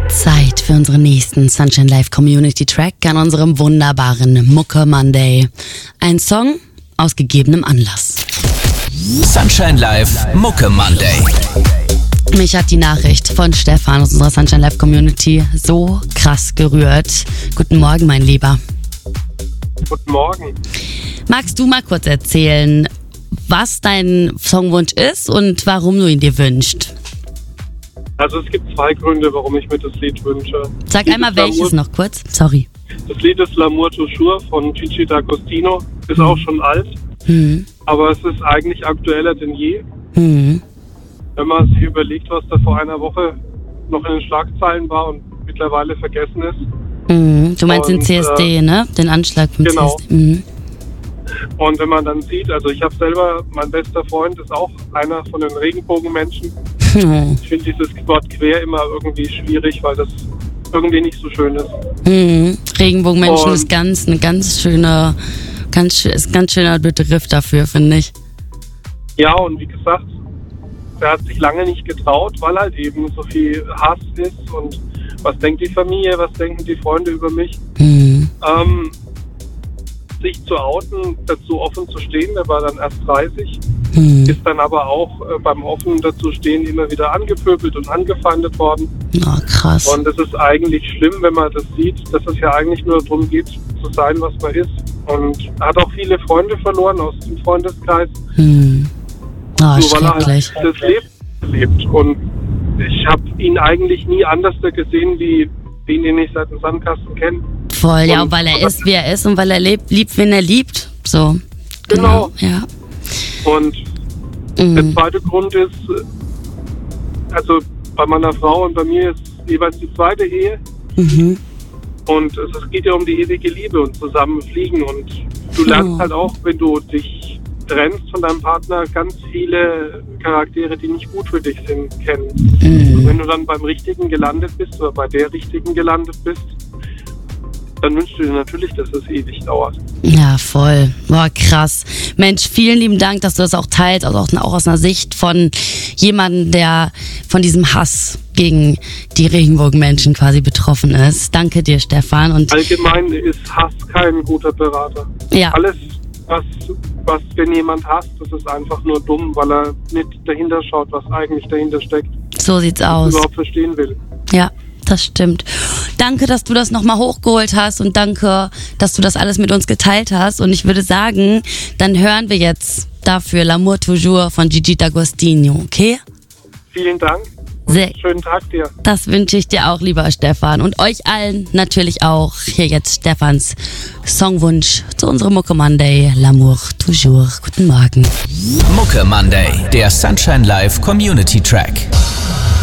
Zeit für unseren nächsten Sunshine Live Community Track an unserem wunderbaren Mucke Monday. Ein Song aus gegebenem Anlass. Sunshine Live Mucke Monday. Mich hat die Nachricht von Stefan aus unserer Sunshine Live Community so krass gerührt. Guten Morgen, mein Lieber. Guten Morgen. Magst du mal kurz erzählen, was dein Songwunsch ist und warum du ihn dir wünschst? Also es gibt zwei Gründe, warum ich mir das Lied wünsche. Sag einmal welches noch kurz. Sorry. Das Lied ist L'amour toujours von Gigi D'Agostino. Ist auch schon alt, aber es ist eigentlich aktueller denn je. Wenn man sich überlegt, was da vor einer Woche noch in den Schlagzeilen war und mittlerweile vergessen ist. Du meinst den CSD, ne? Den Anschlag vom genau. CSD. Und wenn man dann sieht, also ich habe selber, mein bester Freund ist auch einer von den Regenbogenmenschen. Ich finde dieses Wort queer immer irgendwie schwierig, weil das irgendwie nicht so schön ist. Regenbogenmenschen ist ein ganz schöner Begriff dafür, finde ich. Ja, und wie gesagt, er hat sich lange nicht getraut, weil halt eben so viel Hass ist und was denkt die Familie, was denken die Freunde über mich. Sich zu outen, dazu offen zu stehen, der war dann erst 30, ist dann aber auch beim offen dazu stehen immer wieder angepöbelt und angefeindet worden. Oh, krass. Und es ist eigentlich schlimm, wenn man das sieht, dass es ja eigentlich nur darum geht, zu sein, was man ist. Und er hat auch viele Freunde verloren aus dem Freundeskreis. Oh, so, weil er schrecklich. halt das Leben lebt. Und ich habe ihn eigentlich nie anders gesehen, wie den ich seit dem Sandkasten kenne. Voll, ja, und weil er ist, wie er ist und weil er liebt, wen er liebt. So. Genau. Ja. Und der zweite Grund ist, also bei meiner Frau und bei mir ist jeweils die zweite Ehe. Und es geht ja um die ewige Liebe und zusammen fliegen. Und du lernst halt auch, wenn du dich trennst von deinem Partner, ganz viele Charaktere, die nicht gut für dich sind, kennen. Und wenn du dann beim Richtigen gelandet bist oder bei der Richtigen gelandet bist, dann wünschst du dir natürlich, dass es ewig dauert. Ja, voll. Boah, krass. Mensch, vielen lieben Dank, dass du das auch teilst, also auch aus einer Sicht von jemandem, der von diesem Hass gegen die Regenbogenmenschen quasi betroffen ist. Danke dir, Stefan. Und allgemein ist Hass kein guter Berater. Ja. Alles, was wenn jemand hasst, das ist einfach nur dumm, weil er nicht dahinter schaut, was eigentlich dahinter steckt. So sieht's aus. Überhaupt verstehen will. Ja, das stimmt. Danke, dass du das nochmal hochgeholt hast und danke, dass du das alles mit uns geteilt hast. Und ich würde sagen, dann hören wir jetzt dafür L'amour toujours von Gigi D'Agostino, okay? Vielen Dank. Schönen Tag dir. Das wünsche ich dir auch, lieber Stefan. Und euch allen natürlich auch. Hier jetzt Stefans Songwunsch zu unserem Mucke Monday. L'amour toujours. Guten Morgen. Mucke Monday, der Sunshine Live Community Track.